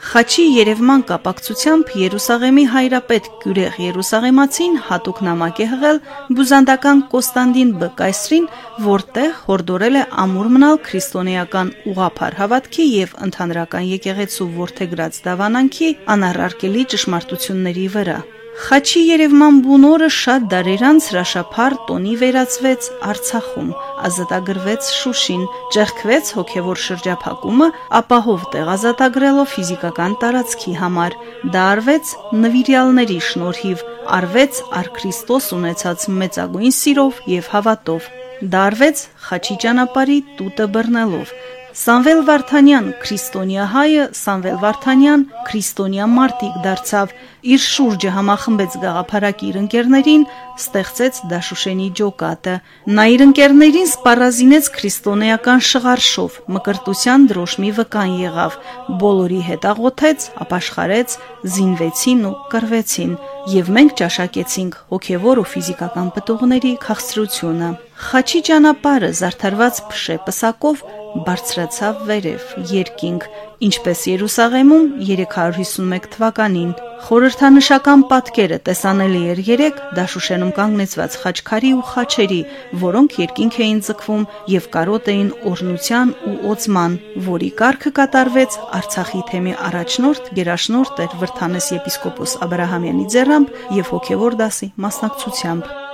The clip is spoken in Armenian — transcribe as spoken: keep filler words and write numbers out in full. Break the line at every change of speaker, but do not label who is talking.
Խաչի երևման կապակցությամբ Երուսաղեմի հայրապետ Գյուրեղ Երուսաղեմացին հատուկ նամակ է հղել բյուզանդական Կոստանդին Բ. կայսրին, որտեղ հորդորել է ամուր մնալ քրիստոնեական ուղղափառ հավատքի և ընդհանրական եկեղեցու որդեգրած դավանանքի անառարկելի ճշմարտությունների վրա։ Խաչի երևման բուն օրը շատ դարեր անց հրաշափառ տոնի վերածվեց Արցախում, ազատագրվեց Շուշին, ճեղքվեց հոգևոր շրջափակումը, ապահով տեղ ազատագրելով ֆիզիկական տարածքի համար։ Դա արվեց նվիրյալների շնորհիվ, արվեց առ Քրիստոս ունեցած մեծագույն սիրով և հավատով։ Դա արվեց խաչի ճանապարհի տուտը բռնելով։ Սամվել Վարդանյան քրիստոնյա հայը Սամվել Վարդանյան քրիստոնյա մարտիկ դարձավ, իր շուրջը համախմբեց գաղափարակի իր ընկերներին, ստեղծեց Դաշուշենի ջոկատը։ Նա իր ընկերներին սպառազինեց քրիստոնեական շղարշով, մկրտության դրոշմի վկան եղավ, բոլորի հետ աղոթեց, ապաշխարեց, զինվեցին ու կռվեցին, և մենք ճաշակեցինք հոգևոր ու ֆիզիկական պտուղների քաղցրությունը։ Խաչի ճանապարհը զարդարված փշե պսակով բարձրացավ վերև, երկինք, ինչպես Երուսաղեմում երեք հարյուր հիսունմեկ թվականին։ Խորհրդանշական պատկերը տեսանելի էր երեկ Դաշուշենում կանգնեցված խաչքարի ու խաչերի, որոնք երկինք էին ձգվում և կարոտ էին օրհնության ու օծման, որի կարգը կատարվեց Արցախի թեմի առաջնորդ գերաշնորհ տեր Վրդանես եպիսկոպոս Աբրահամյանի ձեռամբ և հոգևոր դասի մասնակցությամբ։